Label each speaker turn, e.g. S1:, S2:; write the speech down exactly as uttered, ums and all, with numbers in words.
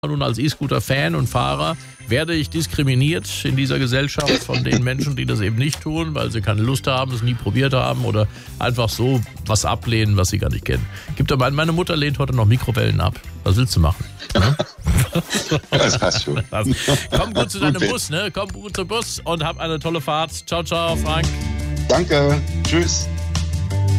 S1: Nun als E-Scooter-Fan und Fahrer werde ich diskriminiert in dieser Gesellschaft von den Menschen, die das eben nicht tun, weil sie keine Lust haben, es nie probiert haben oder einfach so was ablehnen, was sie gar nicht kennen. Gibt aber, meine Mutter lehnt heute noch Mikrowellen ab. Was willst du machen? Ne?
S2: Das passt schon.
S1: Komm gut zu deinem Bus, ne? Komm gut zum Bus und hab eine tolle Fahrt. Ciao, ciao, Frank.
S2: Danke. Tschüss.